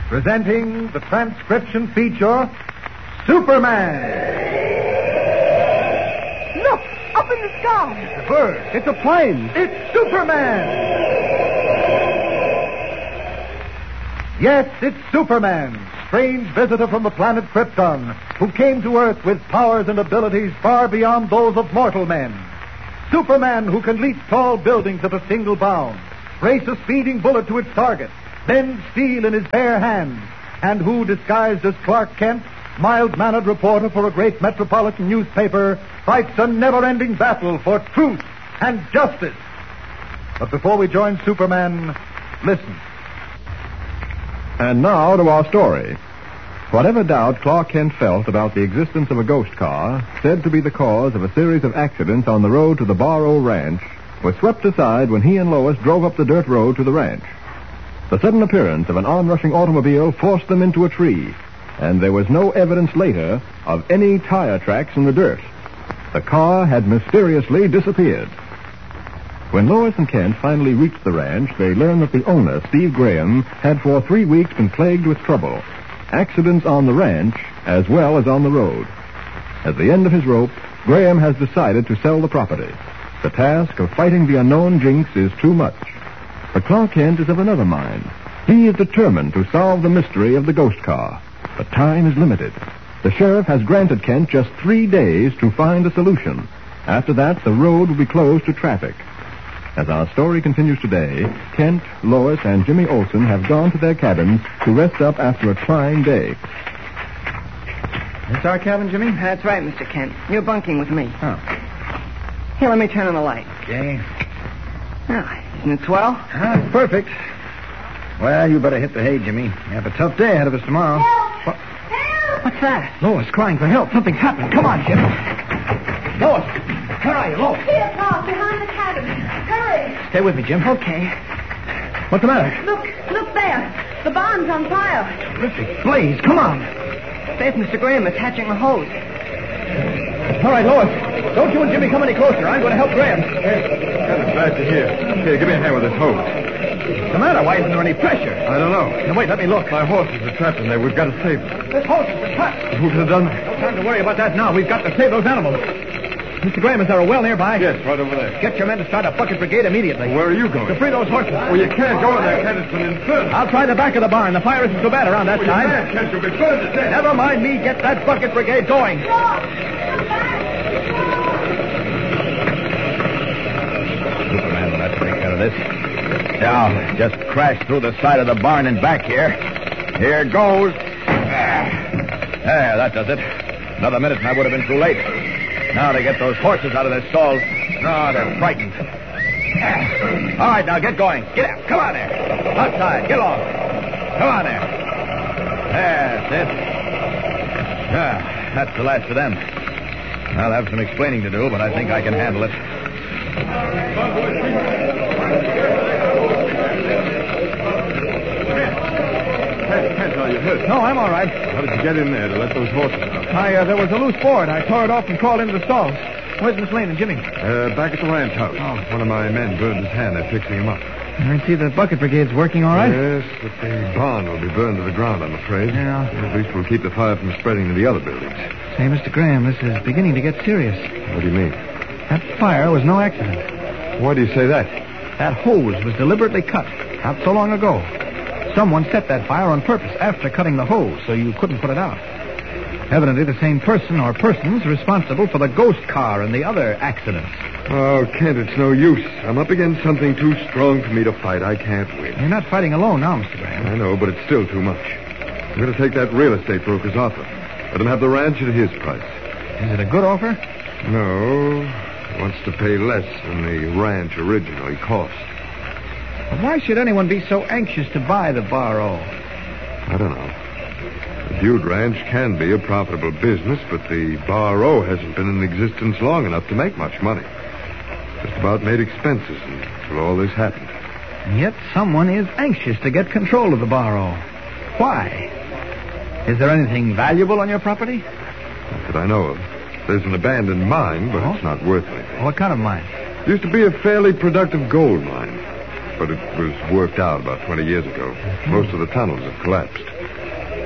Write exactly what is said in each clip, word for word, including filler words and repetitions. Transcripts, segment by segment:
presenting the transcription feature, Superman. Look, up in the sky. It's a bird. It's a plane. It's Superman. Yes, it's Superman, strange visitor from the planet Krypton, who came to Earth with powers and abilities far beyond those of mortal men. Superman, who can leap tall buildings at a single bound, race a speeding bullet to its target, bend steel in his bare hands, and who, disguised as Clark Kent, mild-mannered reporter for a great metropolitan newspaper, fights a never-ending battle for truth and justice. But before we join Superman, listen. And now to our story. Whatever doubt Clark Kent felt about the existence of a ghost car, said to be the cause of a series of accidents on the road to the Barrow Ranch, was swept aside when he and Lois drove up the dirt road to the ranch. The sudden appearance of an onrushing automobile forced them into a tree, and there was no evidence later of any tire tracks in the dirt. The car had mysteriously disappeared. When Lois and Kent finally reached the ranch, they learned that the owner, Steve Graham, had for three weeks been plagued with trouble. Accidents on the ranch as well as on the road. At the end of his rope, Graham has decided to sell the property. The task of fighting the unknown jinx is too much. But Clark Kent is of another mind. He is determined to solve the mystery of the ghost car. But time is limited. The sheriff has granted Kent just three days to find a solution. After that, the road will be closed to traffic. As our story continues today, Kent, Lois, and Jimmy Olsen have gone to their cabins to rest up after a trying day. This our cabin, Jimmy? That's right, Mister Kent. You're bunking with me. Oh. Here, let me turn on the light. Okay. Ah, isn't it swell? Ah, it's perfect. Well, you better hit the hay, Jimmy. You have a tough day ahead of us tomorrow. Help! What? Help! What's that? Lois crying for help. Something's happened. Come on, Jim. Lois! Where are you, Lois? Here, Pop, behind the cabin. Hurry! Stay with me, Jim. Okay. What's the matter? Look, look there. The barn's on fire. Terrific blaze. Come on. There's Mister Graham attaching a hose. All right, Lois. Don't you and Jimmy come any closer. I'm going to help Graham. Kind of glad to hear. Here, give me a hand with this hose. What's the matter? Why isn't there any pressure? I don't know. Now, wait, let me look. My horses are trapped in there. We've got to save them. This hose has been cut. Who could have done that? No time to worry about that now. We've got to save those animals. Mister Graham, is there a well nearby? Yes, right over there. Get your men to start a bucket brigade immediately. Where are you going? To free those horses. Oh, you can't go in there, Kent. It's an inferno. I'll try the back of the barn. The fire isn't so bad around that Oh, you side. can't, Kent. You'll be burned to death. Never mind me. Get that bucket brigade going. Superman will have to take care of this. Now, just crash through the side of the barn and back here. Here goes. There, that does it. Another minute and I would have been too late. Now to get those horses out of their stalls. No, they're frightened. All right, now get going. Get out. Come on there. Outside. Get along. Come on there. That's it. Ah, that's the last of them. I'll have some explaining to do, but I think I can handle it. Kent, are you hurt? No, I'm all right. How did you get in there to let those horses out? I, uh, there was a loose board. I tore it off and crawled into the stalls. Where's Miss Lane and Jimmy? Uh, back at the ranch house. Oh. One of my men burned his hand. They're fixing him up. I see the bucket brigade's working all right. Yes, but the barn will be burned to the ground, I'm afraid. Yeah. At least we'll keep the fire from spreading to the other buildings. Say, Mister Graham, this is beginning to get serious. What do you mean? That fire was no accident. Why do you say that? That hose was deliberately cut not so long ago. Someone set that fire on purpose after cutting the hose so you couldn't put it out. Evidently the same person or persons responsible for the ghost car and the other accidents. Oh, Kent, it's no use. I'm up against something too strong for me to fight. I can't win. You're not fighting alone now, Mister Graham. I know, but it's still too much. I'm going to take that real estate broker's offer. Let him have the ranch at his price. Is it a good offer? No. He wants to pay less than the ranch originally cost. But why should anyone be so anxious to buy the Barrow? I don't know. The Dude Ranch can be a profitable business, but the Barrow hasn't been in existence long enough to make much money. Just about made expenses until all this happened. And yet someone is anxious to get control of the Barrow. Why? Is there anything valuable on your property? Not that I know of. There's an abandoned mine, but Oh? it's not worth anything. What kind of mine? It used to be a fairly productive gold mine, but it was worked out about twenty years ago. Most of the tunnels have collapsed.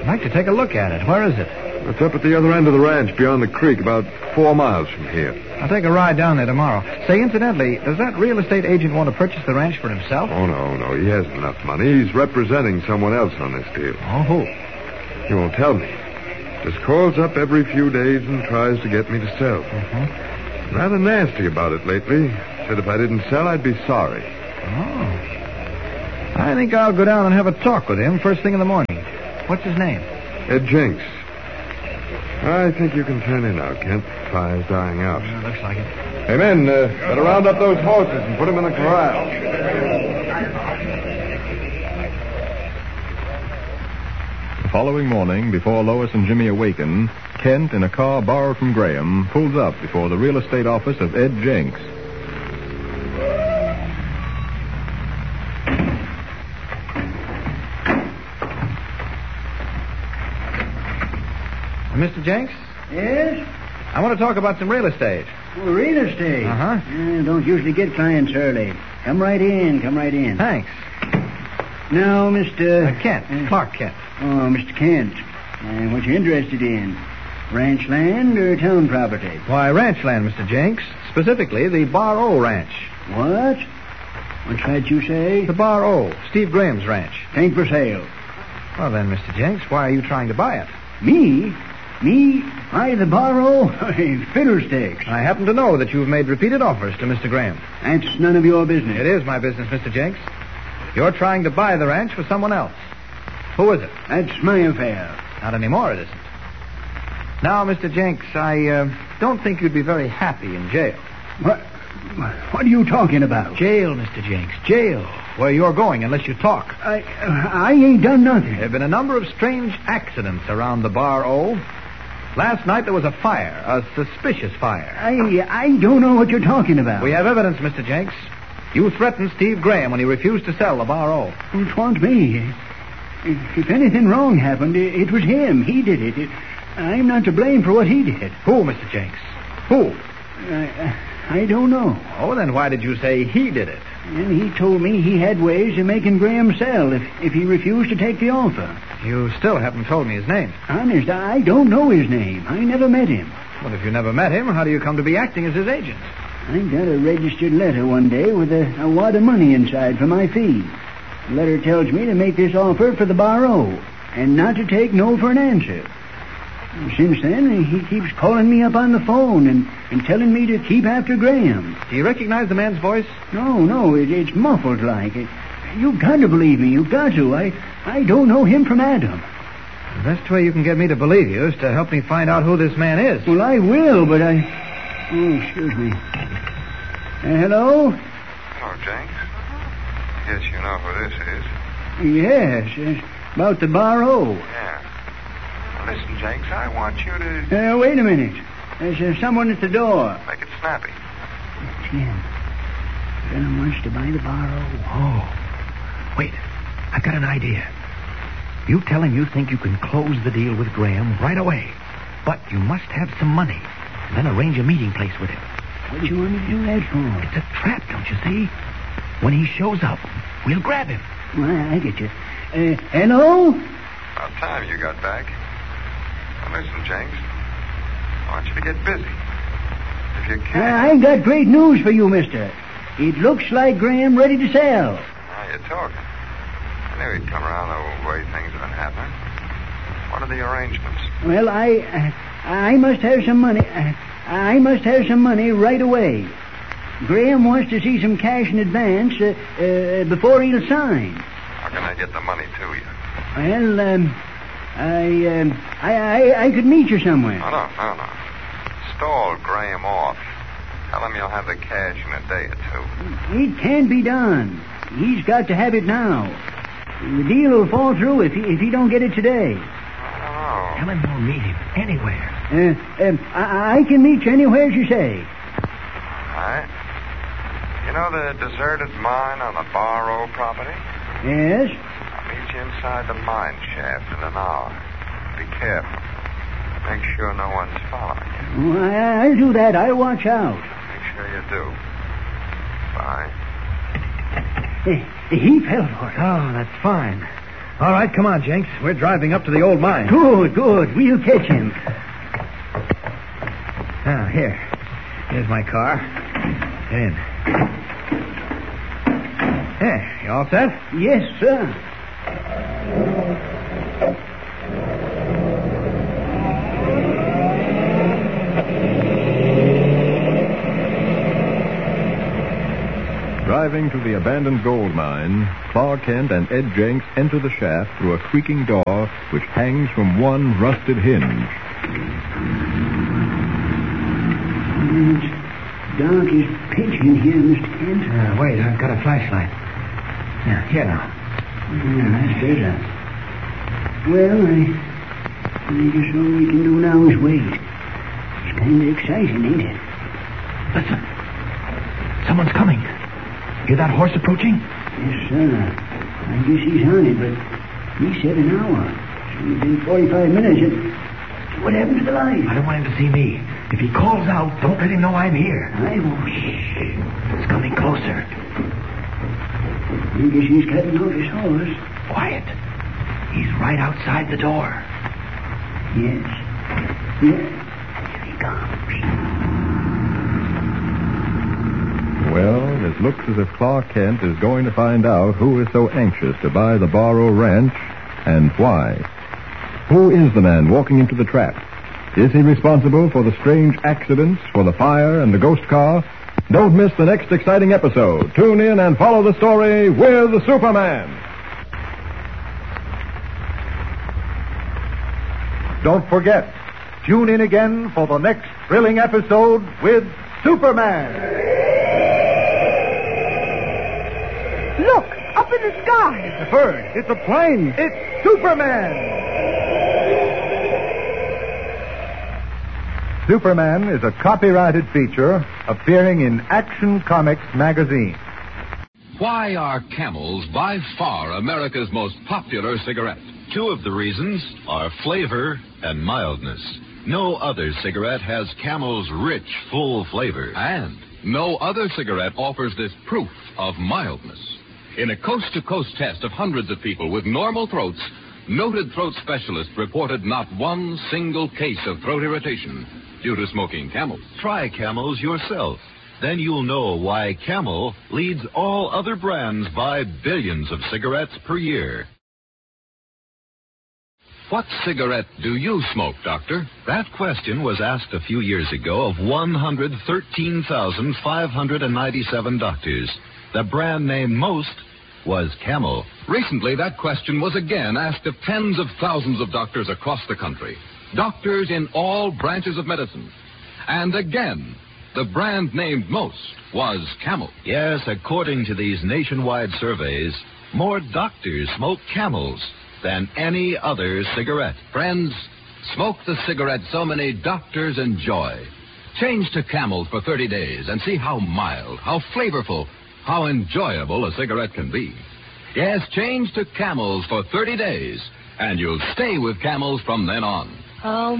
I'd like to take a look at it. Where is it? It's up at the other end of the ranch, beyond the creek, about four miles from here. I'll take a ride down there tomorrow. Say, incidentally, does that real estate agent want to purchase the ranch for himself? Oh, no, no. He hasn't enough money. He's representing someone else on this deal. Oh, who? He won't tell me. Just calls up every few days and tries to get me to sell. Mm-hmm. Rather nasty about it lately. Said if I didn't sell, I'd be sorry. Oh. I think I'll go down and have a talk with him first thing in the morning. What's his name? Ed Jenks. I think you can turn in now, Kent. Fire's dying out. Yeah, looks like it. Hey, men, uh, better round up those horses and put them in the corral. The following morning, before Lois and Jimmy awaken, Kent, in a car borrowed from Graham, pulls up before the real estate office of Ed Jenks. Mister Jenks? Yes? I want to talk about some real estate. Oh, real estate? Uh-huh. Uh, don't usually get clients early. Come right in, come right in. Thanks. Now, Mister Uh, Kent. Uh, Clark Kent. Oh, Mister Kent. Uh, what you interested in? Ranch land or town property? Why, ranch land, Mister Jenks. Specifically, the Bar O Ranch. What? What's that you say? The Bar O, Steve Graham's ranch. Ain't for sale. Well, then, Mister Jenks, why are you trying to buy it? Me? Me? I the borrow? Fiddlesticks. I happen to know that you've made repeated offers to Mister Graham. That's none of your business. It is my business, Mister Jenks. You're trying to buy the ranch for someone else. Who is it? That's my affair. Not anymore, it isn't. Now, Mister Jenks, I uh, don't think you'd be very happy in jail. What? What are you talking about? Jail, Mister Jenks, jail. Where you're going unless you talk. I I ain't done nothing. There have been a number of strange accidents around the Bar O. Last night there was a fire, a suspicious fire. I I don't know what you're talking about. We have evidence, Mister Jenks. You threatened Steve Graham when he refused to sell the Bar O. It wasn't me. If anything wrong happened, it was him. He did it. I'm not to blame for what he did. Who, Mister Jenks? Who? I, I don't know. Oh, then why did you say he did it? And he told me he had ways of making Graham sell if, if he refused to take the offer. You still haven't told me his name. Honest, I don't know his name. I never met him. Well, if you never met him, how do you come to be acting as his agent? I got a registered letter one day with a, a wad of money inside for my fee. The letter tells me to make this offer for the Bar O and not to take no for an answer. Since then, he keeps calling me up on the phone and, and telling me to keep after Graham. Do you recognize the man's voice? No, no, it, it's muffled like. It, you've got to believe me. You've got to. I, I don't know him from Adam. The best way you can get me to believe you is to help me find out who this man is. Well, I will, but I... Oh, excuse me. Uh, hello? Hello, Jenks. Yes, you know who this is. Yes, it's about the Bar O. Yeah. Now, listen, Jenks, I want you to... Uh, wait a minute. There's uh, someone at the door. Make it snappy. Jim, Graham wants to buy the Bar O. Oh. Wait. I've got an idea. You tell him you think you can close the deal with Graham right away. But you must have some money. And then arrange a meeting place with him. What do you want me to do that for? It's a trap, don't you see? When he shows up, we'll grab him. Well, I get you. Uh, hello? About time you got back. Now, listen, Jenks. I want you to get busy. If you Uh, can. I got great news for you, mister. It looks like Graham ready to sell. Now you're talking. I knew he'd come around the way things have been happening. What are the arrangements? Well, I uh, I must have some money. Uh, I must have some money right away. Graham wants to see some cash in advance uh, uh, before he'll sign. How can I get the money to you? Well, um, I, um, I, I, I could meet you somewhere. No, no, no, no. Stall Graham off. Tell him you'll have the cash in a day or two. It can't be done. He's got to have it now. The deal will fall through if he, if he don't get it today. Oh. Tell him we'll meet him anywhere. Uh, um, I, I can meet you anywhere you say. All right. You know the deserted mine on the Bar O property? Yes? I'll meet you inside the mine shaft in an hour. Be careful. Make sure no one's following you. Well, I, I'll do that. I'll watch out. Make sure you do. Bye. Uh, he fell for it. Oh, that's fine. All right, come on, Jenks. We're driving up to the old mine. Good, good. We'll catch him. Now, here. Here's my car. Get in. There, you all set? Yes, sir. Driving to the abandoned gold mine, Clark Kent and Ed Jenks enter the shaft through a creaking door which hangs from one rusted hinge. It's dark as pitch in here, Mister Kent. Uh, wait, I've got a flashlight. Yeah, here now. Yeah, that's better. Well, I, I guess all we can do now is wait. It's kind of exciting, ain't it? Listen. Someone's coming. Hear that horse approaching? Yes, sir. I guess he's on it, but he said an hour. So it's been forty-five minutes. And what happened to the light? I don't want him to see me. If he calls out, don't let him know I'm here. I won't. Shh. It's coming closer. I guess he's cutting out his horse. Quiet. He's right outside the door. Yes. Yes. Here he comes. Well, it looks as if Clark Kent is going to find out who is so anxious to buy the Barrow Ranch and why. Who is the man walking into the trap? Is he responsible for the strange accidents, for the fire and the ghost car? Don't miss the next exciting episode. Tune in and follow the story with the Superman. Don't forget, tune in again for the next thrilling episode with Superman. Look, up in the sky. It's a bird. It's a plane. It's Superman. Superman is a copyrighted feature appearing in Action Comics magazine. Why are Camels by far America's most popular cigarette? Two of the reasons are flavor and mildness. No other cigarette has Camel's rich, full flavor. And no other cigarette offers this proof of mildness. In a coast-to-coast test of hundreds of people with normal throats, noted throat specialists reported not one single case of throat irritation due to smoking Camels. Try Camels yourself. Then you'll know why Camel leads all other brands by billions of cigarettes per year. What cigarette do you smoke, Doctor? That question was asked a few years ago of one hundred thirteen thousand five hundred ninety-seven doctors. The brand named most was Camel. Recently, that question was again asked of tens of thousands of doctors across the country. Doctors in all branches of medicine. And again, the brand named most was Camel. Yes, according to these nationwide surveys, more doctors smoke Camels than any other cigarette. Friends, smoke the cigarette so many doctors enjoy. Change to Camels for thirty days and see how mild, how flavorful, how enjoyable a cigarette can be. Yes, change to Camels for thirty days, and you'll stay with Camels from then on. Oh,